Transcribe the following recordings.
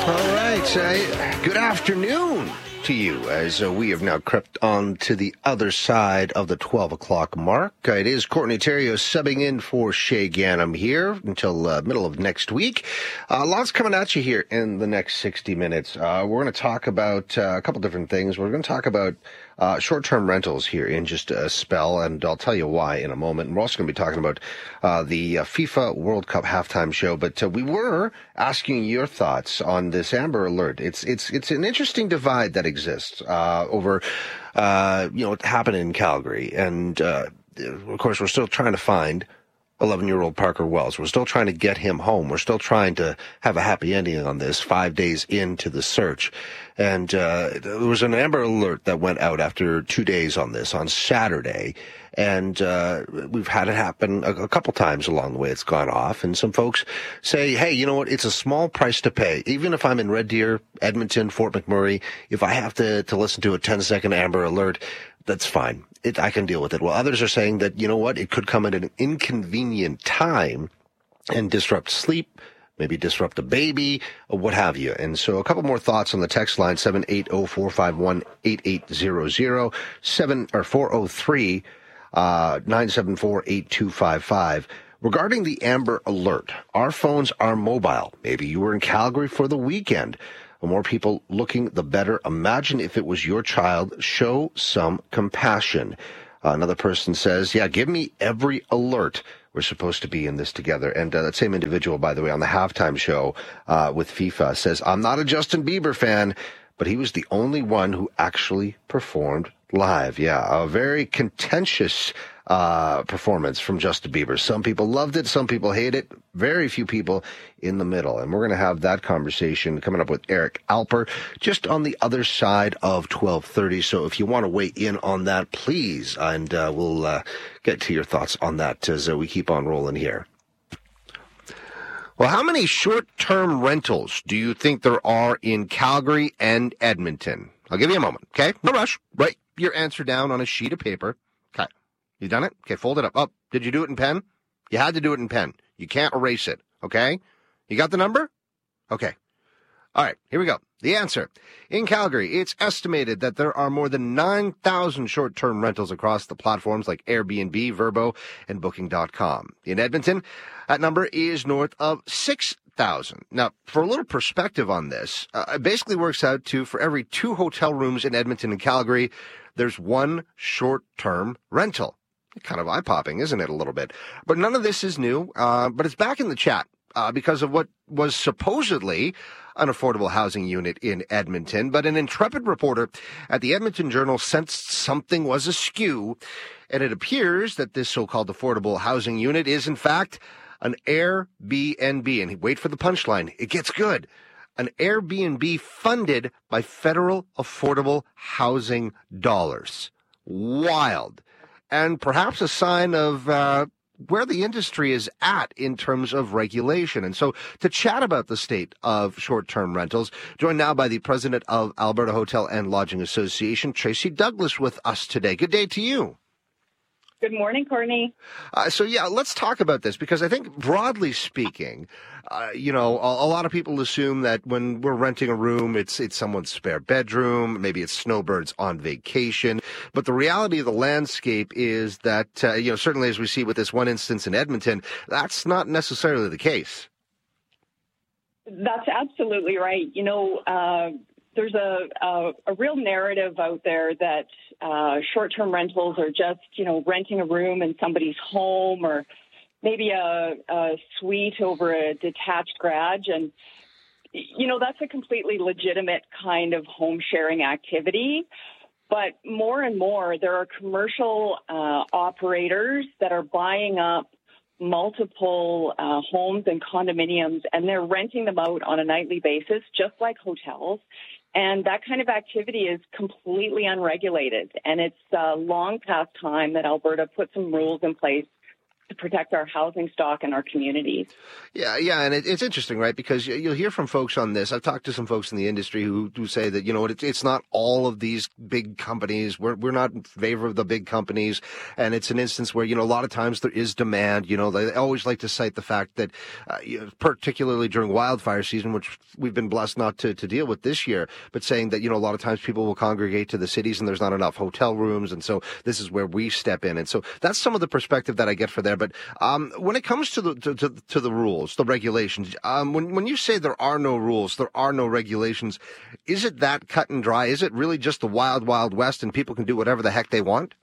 All right. Good afternoon to you as we have now crept on to the other side of the 12 o'clock mark. It is Courtney Theriault subbing in for Shay Ganem here until middle of next week. Lots coming at you here in the next 60 minutes. We're going to talk about a couple different things. We're going to talk about short-term rentals here in just a spell, and I'll tell you why in a moment. And we're also going to be talking about the FIFA World Cup halftime show. But we were asking your thoughts on this Amber Alert. It's an interesting divide that exists over what happened in Calgary, and of course we're still trying to find 11-year-old Parker Wells. We're still trying to get him home. We're still trying to have a happy ending on this 5 days into the search. And there was an Amber Alert that went out after 2 days on this on Saturday. And we've had it happen a couple times along the way. It's gone off. And some folks say, hey, you know what? It's a small price to pay. Even if I'm in Red Deer, Edmonton, Fort McMurray, if I have to listen to a 10-second Amber Alert, that's fine. I can deal with it. Well, others are saying that, you know what, it could come at an inconvenient time and disrupt sleep, maybe disrupt a baby, or what have you. And so a couple more thoughts on the text line, 780-451-8800, 403-974-8255. Regarding the Amber Alert, our phones are mobile. Maybe you were in Calgary for the weekend. The more people looking, the better. Imagine if it was your child. Show some compassion. Another person says, yeah, give me every alert. We're supposed to be in this together. And that same individual, by the way, on the halftime show with FIFA says, I'm not a Justin Bieber fan, but he was the only one who actually performed live. Yeah, a very contentious performance from Justin Bieber. Some people loved it, some people hate it, very few people in the middle. And we're going to have that conversation coming up with Eric Alper just on the other side of 12:30. So if you want to weigh in on that, please, and we'll get to your thoughts on that as we keep on rolling here. Well, how many short-term rentals do you think there are in Calgary and Edmonton? I'll give you a moment, okay? No rush. Write your answer down on a sheet of paper. Okay. You done it? Okay, fold it up. Oh, did you do it in pen? You had to do it in pen. You can't erase it, okay? You got the number? Okay. All right, here we go. The answer. In Calgary, it's estimated that there are more than 9,000 short-term rentals across the platforms like Airbnb, Vrbo, and Booking.com. In Edmonton, that number is north of 6,000. Now, for a little perspective on this, it basically works out to, for every 2 hotel rooms in Edmonton and Calgary, there's 1 short-term rental. Kind of eye-popping, isn't it, a little bit? But none of this is new, but it's back in the chat because of what was supposedly an affordable housing unit in Edmonton. But an intrepid reporter at the Edmonton Journal sensed something was askew, and it appears that this so-called affordable housing unit is, in fact, an Airbnb. And wait for the punchline. It gets good. An Airbnb funded by federal affordable housing dollars. Wild. And perhaps a sign of where the industry is at in terms of regulation. And so to chat about the state of short-term rentals, joined now by the president of Alberta Hotel and Lodging Association, Tracy Douglas, with us today. Good day to you. Good morning, Courtney. Let's talk about this because I think broadly speaking, a lot of people assume that when we're renting a room, it's someone's spare bedroom, maybe it's snowbirds on vacation. But the reality of the landscape is that, certainly as we see with this one instance in Edmonton, that's not necessarily the case. That's absolutely right. There's a real narrative out there that short-term rentals are just, renting a room in somebody's home or maybe a suite over a detached garage. And, that's a completely legitimate kind of home sharing activity. But more and more, there are commercial operators that are buying up multiple homes and condominiums, and they're renting them out on a nightly basis, just like hotels. And that kind of activity is completely unregulated. And it's long past time that Alberta put some rules in place to protect our housing stock and our communities. Yeah, and it's interesting, right? Because you'll hear from folks on this. I've talked to some folks in the industry who say that, it's not all of these big companies. We're not in favor of the big companies, and it's an instance where, a lot of times there is demand. They always like to cite the fact that, particularly during wildfire season, which we've been blessed not to deal with this year, but saying that, a lot of times people will congregate to the cities and there's not enough hotel rooms, and so this is where we step in. And so that's some of the perspective that I get for there. But when it comes to the rules, the regulations, when you say there are no rules, there are no regulations, is it that cut and dry? Is it really just the wild, wild west and people can do whatever the heck they want?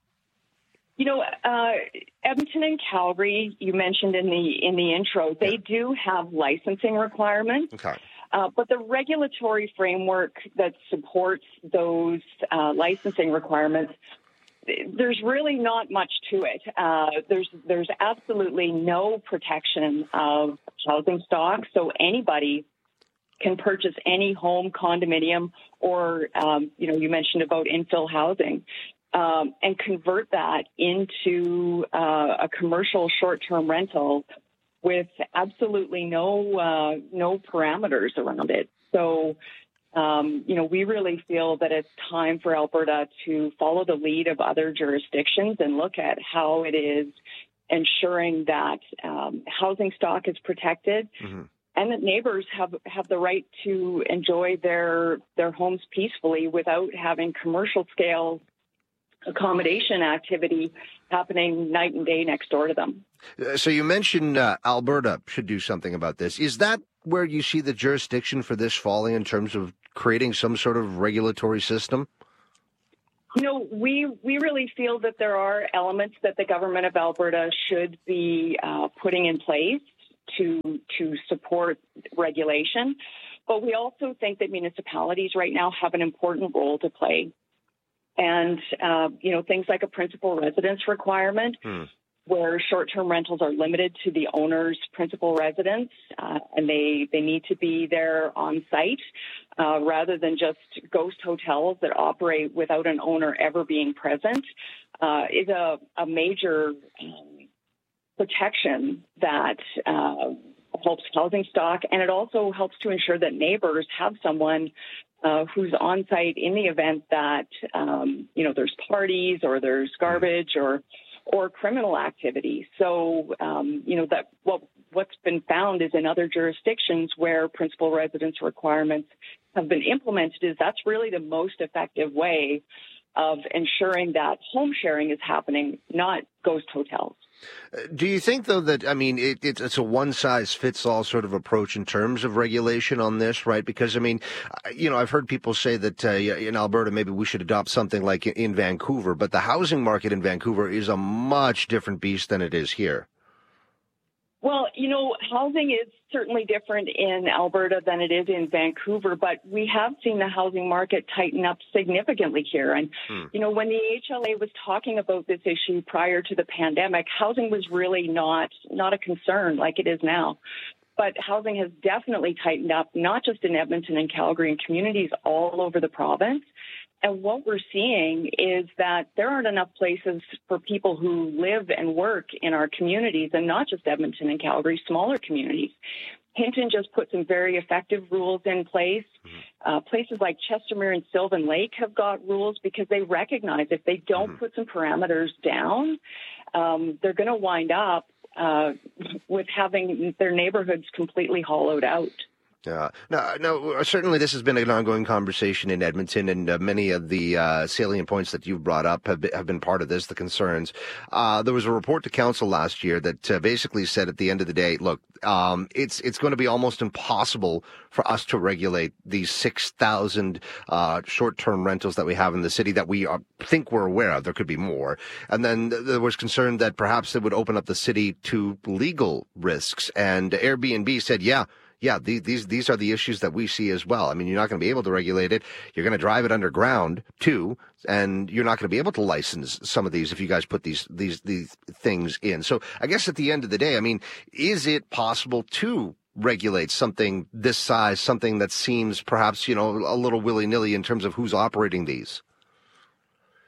Edmonton and Calgary, you mentioned in the intro, they do have licensing requirements. Okay. But the regulatory framework that supports those licensing requirements, there's really not much to it. There's absolutely no protection of housing stock, so anybody can purchase any home, condominium, or you mentioned about infill housing, and convert that into a commercial short-term rental with absolutely no parameters around it. So, we really feel that it's time for Alberta to follow the lead of other jurisdictions and look at how it is ensuring that housing stock is protected, mm-hmm. and that neighbors have the right to enjoy their homes peacefully without having commercial scale accommodation activity happening night and day next door to them. So you mentioned Alberta should do something about this. Is that where you see the jurisdiction for this falling in terms of creating some sort of regulatory system? We really feel that there are elements that the government of Alberta should be putting in place to support regulation. But we also think that municipalities right now have an important role to play. And, things like a principal residence requirement, where short-term rentals are limited to the owner's principal residence, and they need to be there on site, rather than just ghost hotels that operate without an owner ever being present, is a major protection that helps housing stock, and it also helps to ensure that neighbors have someone who's on site in the event that there's parties or there's garbage or criminal activity. So that what's been found is in other jurisdictions where principal residence requirements have been implemented, is that's really the most effective way of ensuring that home sharing is happening, not ghost hotels. Do you think, though, that, it's a one-size-fits-all sort of approach in terms of regulation on this, right? Because, I've heard people say that in Alberta, maybe we should adopt something like in Vancouver, but the housing market in Vancouver is a much different beast than it is here. Well, housing is certainly different in Alberta than it is in Vancouver, but we have seen the housing market tighten up significantly here. And, when the HLA was talking about this issue prior to the pandemic, housing was really not a concern like it is now. But housing has definitely tightened up, not just in Edmonton and Calgary, and communities all over the province. And what we're seeing is that there aren't enough places for people who live and work in our communities, and not just Edmonton and Calgary, smaller communities. Hinton just put some very effective rules in place. Places like Chestermere and Sylvan Lake have got rules because they recognize if they don't put some parameters down, they're going to wind up with having their neighborhoods completely hollowed out. No, certainly this has been an ongoing conversation in Edmonton, and many of the salient points that you've brought up have been part of this, the concerns. There was a report to council last year that basically said at the end of the day, look, it's going to be almost impossible for us to regulate these 6,000 short-term rentals that we have in the city that we think we're aware of. There could be more. And then there was concern that perhaps it would open up the city to legal risks. And Airbnb said, yeah, these are the issues that we see as well. You're not going to be able to regulate it. You're going to drive it underground too, and you're not going to be able to license some of these if you guys put these things in. So I guess at the end of the day, is it possible to regulate something this size, something that seems perhaps, a little willy-nilly in terms of who's operating these?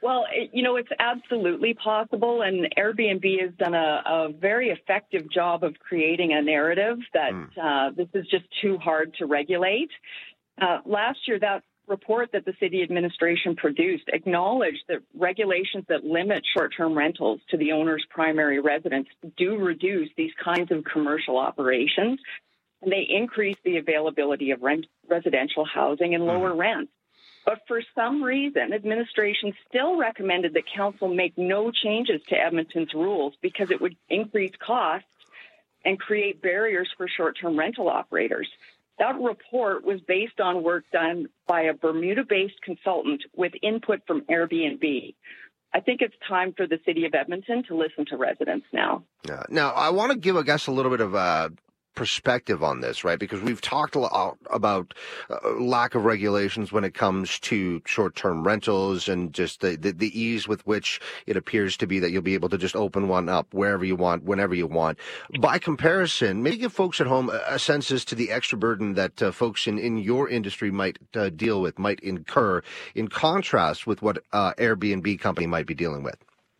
Well, it's absolutely possible, and Airbnb has done a very effective job of creating a narrative that this is just too hard to regulate. Last year, that report that the city administration produced acknowledged that regulations that limit short-term rentals to the owner's primary residence do reduce these kinds of commercial operations, and they increase the availability of residential housing and lower rents. But for some reason, administration still recommended that council make no changes to Edmonton's rules because it would increase costs and create barriers for short-term rental operators. That report was based on work done by a Bermuda-based consultant with input from Airbnb. I think it's time for the city of Edmonton to listen to residents now. Now, I want to give, I guess, a little bit of perspective on this, right? Because we've talked a lot about lack of regulations when it comes to short-term rentals and just the ease with which it appears to be that you'll be able to just open one up wherever you want, whenever you want. By comparison, maybe give folks at home a sense as to the extra burden that folks in your industry might deal with, might incur, in contrast with what Airbnb company might be dealing with.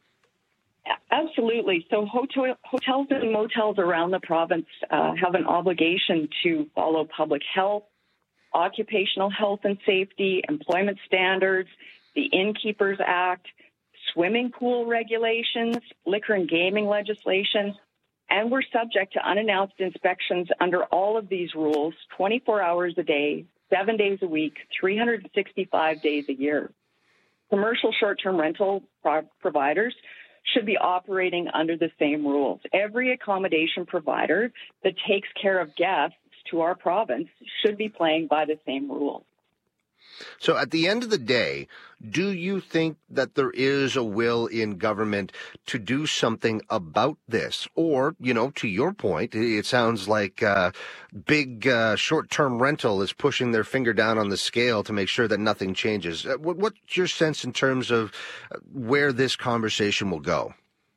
Absolutely. So hotels and motels around the province have an obligation to follow public health, occupational health and safety, employment standards, the Innkeepers Act, swimming pool regulations, liquor and gaming legislation, and we're subject to unannounced inspections under all of these rules 24 hours a day, 7 days a week, 365 days a year. Commercial short-term rental providers should be operating under the same rules. Every accommodation provider that takes care of guests to our province should be playing by the same rules. So at the end of the day, do you think that there is a will in government to do something about this? Or, to your point, it sounds like big short-term rental is pushing their finger down on the scale to make sure that nothing changes. What's your sense in terms of where this conversation will go?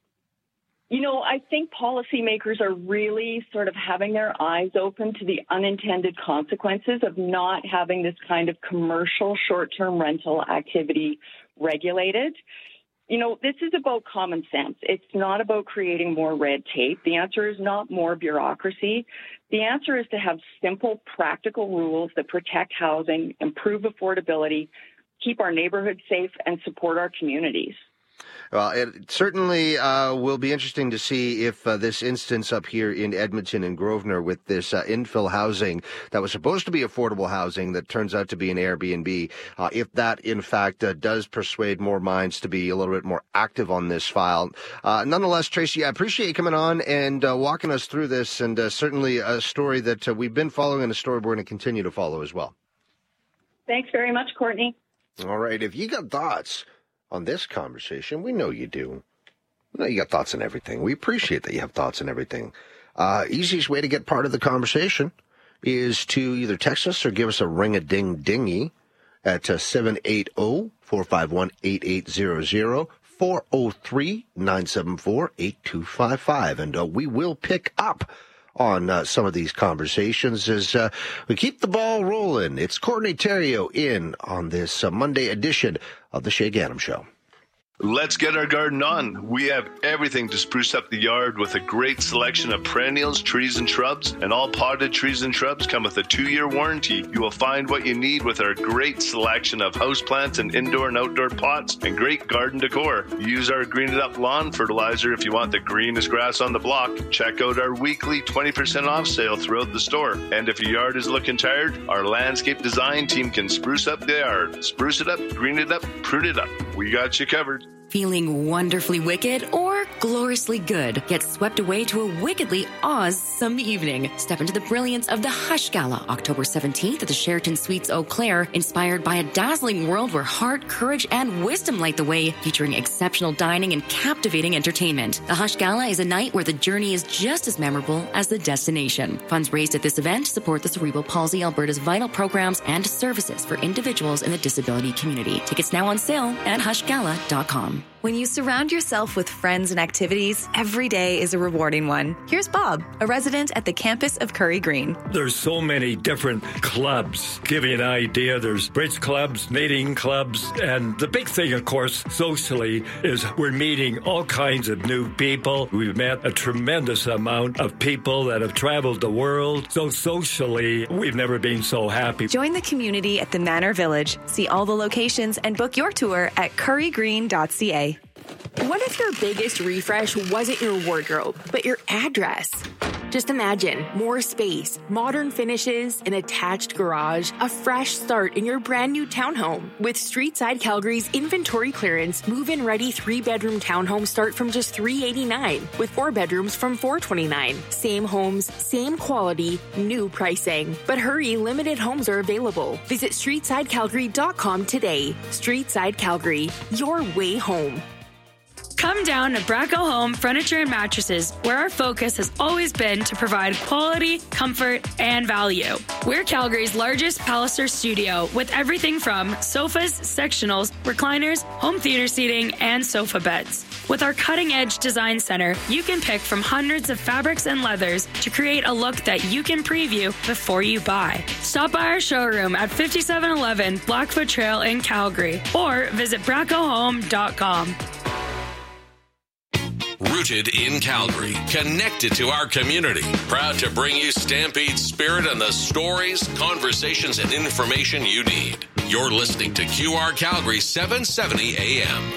I think policymakers are really sort of having their eyes open to the unintended consequences of not having this kind of commercial short-term rental activity regulated. This is about common sense. It's not about creating more red tape. The answer is not more bureaucracy. The answer is to have simple, practical rules that protect housing, improve affordability, keep our neighborhoods safe, and support our communities. Well, it certainly will be interesting to see if this instance up here in Edmonton and Grosvenor with this infill housing that was supposed to be affordable housing that turns out to be an Airbnb, if that, in fact, does persuade more minds to be a little bit more active on this file. Nonetheless, Tracy, I appreciate you coming on and walking us through this, and certainly a story that we've been following and a story we're going to continue to follow as well. Thanks very much, Courtney. All right. If you got thoughts on this conversation, we know you do. We know you got thoughts on everything. We appreciate that you have thoughts on everything. Easiest way to get part of the conversation is to either text us or give us a ring-a-ding-dingy at 780-451-8800, 403-974-8255. And we will pick up on some of these conversations as we keep the ball rolling. It's Courtney Theriault in on this Monday edition of the Shay Ganem Show. Let's get our garden on. We have everything to spruce up the yard with a great selection of perennials, trees, and shrubs. And all potted trees and shrubs come with a 2-year warranty. You will find what you need with our great selection of houseplants and indoor and outdoor pots and great garden decor. Use our Green It Up lawn fertilizer if you want the greenest grass on the block. Check out our weekly 20% off sale throughout the store. And if your yard is looking tired, our landscape design team can spruce up the yard. Spruce it up, green it up, prune it up. We got you covered. Feeling wonderfully wicked or gloriously good? Get swept away to a wickedly awesome evening. Step into the brilliance of the Hush Gala, October 17th at the Sheraton Suites Eau Claire, inspired by a dazzling world where heart, courage, and wisdom light the way, featuring exceptional dining and captivating entertainment. The Hush Gala is a night where the journey is just as memorable as the destination. Funds raised at this event support the Cerebral Palsy Alberta's vital programs and services for individuals in the disability community. Tickets now on sale at hushgala.com. When you surround yourself with friends and activities, every day is a rewarding one. Here's Bob, a resident at the campus of Curry Green. There's so many different clubs. Give you an idea, there's bridge clubs, knitting clubs, and the big thing, of course, socially, is we're meeting all kinds of new people. We've met a tremendous amount of people that have traveled the world. So socially, we've never been so happy. Join the community at the Manor Village. See all the locations and book your tour at currygreen.ca. What if your biggest refresh wasn't your wardrobe, but your address? Just imagine more space, modern finishes, an attached garage, a fresh start in your brand new townhome. With Streetside Calgary's inventory clearance, move-in ready 3-bedroom townhomes start from just $389, with 4 bedrooms from $429. Same homes, same quality, new pricing. But hurry, limited homes are available. Visit StreetsideCalgary.com today. Streetside Calgary, your way home. Come down to Bracco Home Furniture and Mattresses, where our focus has always been to provide quality, comfort, and value. We're Calgary's largest Palliser studio with everything from sofas, sectionals, recliners, home theater seating, and sofa beds. With our cutting-edge design center, you can pick from hundreds of fabrics and leathers to create a look that you can preview before you buy. Stop by our showroom at 5711 Blackfoot Trail in Calgary or visit braccohome.com. Rooted in Calgary, connected to our community, proud to bring you Stampede's spirit and the stories, conversations, and information you need. You're listening to QR Calgary 770 AM.